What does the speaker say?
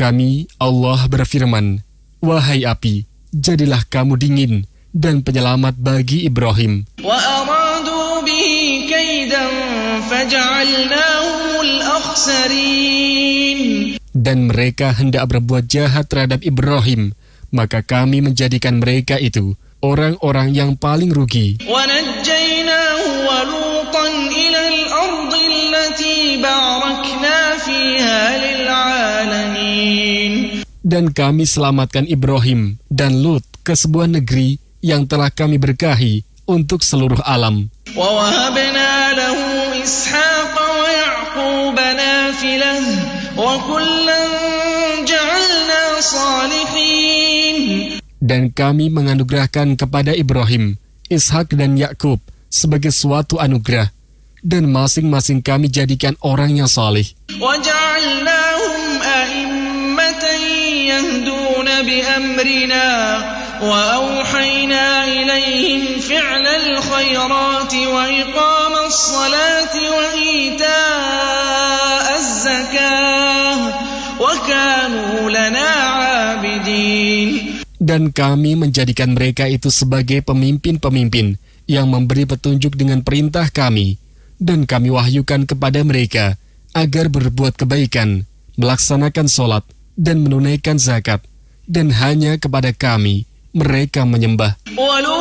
kami, Allah berfirman, "Wahai api, jadilah kamu dingin dan penyelamat bagi Ibrahim." وَأَرَادُوا بِهِ كَيْدًا فَجَعَلْنَاهُمُ الْأَخْسَرِينَ. Dan mereka hendak berbuat jahat terhadap Ibrahim, maka kami menjadikan mereka itu orang-orang yang paling rugi. وَنَجَّيْنَاهُ وَلُوطًا إِلَى الْأَرْضِ الَّتِي بَارَكْنَا فِيهَا لِلْعَالَمِينَ. Dan kami selamatkan Ibrahim dan Lut ke sebuah negeri yang telah kami berkahi untuk seluruh alam. وَوَهَبْنَا لَهُ إِسْحَاقَ وَيَعْقُوبَ نَافِلَةً وَكُلًّا جَعَلْنَا صَالِحِينَ. Dan kami menganugerahkan kepada Ibrahim, Ishak dan Yakub sebagai suatu anugerah, dan masing-masing kami jadikan orang yang saleh. وَجَعَلْنَاهُمْ أَئِمَّةً يَهْدُونَ بِأَمْرِنَا وَأَوْحَيْنَا إِلَيْهِمْ فِعْلَ الْخَيْرَاتِ وَإِقَامَ الصَّلَاةِ وَإِيتَاءَ الزَّكَاةِ وَكَانُوا لَنَا عَابِدِينَ. Dan kami menjadikan mereka itu sebagai pemimpin-pemimpin yang memberi petunjuk dengan perintah kami, dan kami wahyukan kepada mereka agar berbuat kebaikan, melaksanakan sholat, dan menunaikan zakat, dan hanya kepada kami mereka menyembah.